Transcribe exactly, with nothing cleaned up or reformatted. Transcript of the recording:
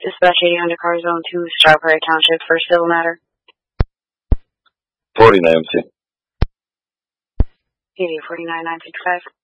Dispatch eighty Undercar Zone two, Strawberry Township, for civil matter. forty-nine, M C. eighty forty-nine nine six five.